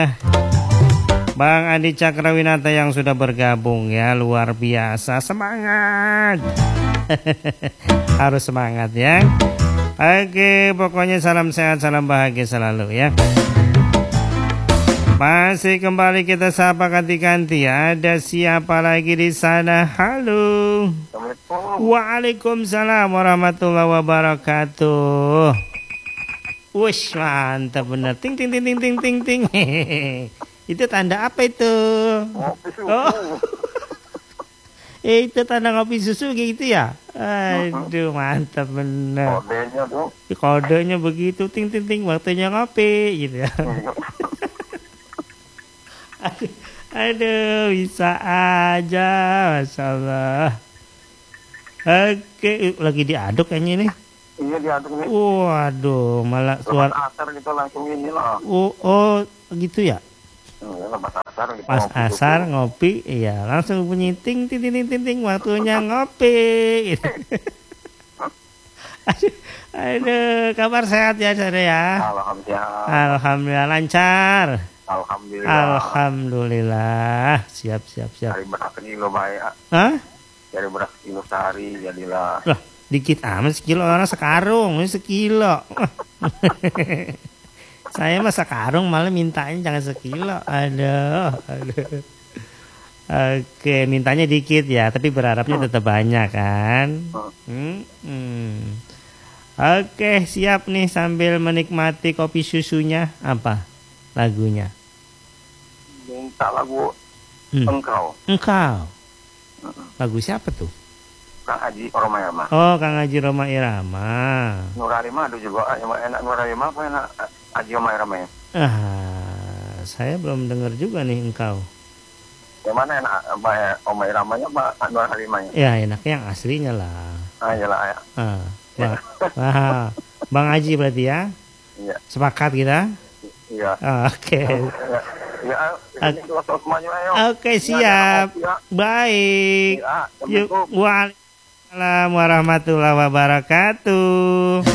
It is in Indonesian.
Bang Andi Cakrawinata yang sudah bergabung ya, luar biasa, semangat. Harus semangat ya. Oke, pokoknya salam sehat, salam bahagia selalu ya. Masih kembali kita sapa ganti-ganti. Ada siapa lagi di sana? Halo. Waalaikumsalam warahmatullahi wabarakatuh. Wush, mantap bener. Ting ting ting ting ting ting ting. Itu tanda apa itu? Oh. Itu tanda ngopi susu gitu ya? Aduh, mantap bener. Kodenya tuh. Kodenya begitu, ting ting ting, waktunya ngopi gitu ya. Aduh, bisa aja, Masya Allah. Oke, lagi diaduk kayaknya ini. Iya, diaduk nih. Waduh, malah suara asar gitu langsung inilah. Oh, gitu ya? Pas asar gitu. Pas asar ngopi, iya, langsung bunyi ting ting ting ting ting, waktunya ngopi. Gitu. Aduh, kabar sehat ya, Sare ya? Alhamdulillah. Alhamdulillah lancar. Alhamdulillah. Alhamdulillah. Siap. Dari beras kilo baik. Hah? Dari beras kilo sehari jadilah. Lah, dikit amat sekilo, orang sekarung, ini sekilo. Saya mah sekarung malah mintanya jangan sekilo. Aduh. Oke, mintanya dikit ya, tapi berharapnya tetap banyak kan. Oke, siap nih sambil menikmati kopi susunya. Apa lagunya? Minta lagu Engkau. Lagu siapa tuh? Kang Haji Roma Irama. Oh, Kang Haji Roma Irama. Nurarima ada juga. Yang enak Nurarima apa enak Haji Roma Irama ya? Saya belum dengar juga nih Engkau. Yang mana enak Roma Iramanya apa Nurarimanya? Ya, enaknya yang aslinya lah. Iyalah ya. Bang Haji berarti ya? Iya. Sepakat kita? Iya. Oke. Ya, Oke, siap. Baik. Yuk, waalaikumsalam warahmatullahi wabarakatuh.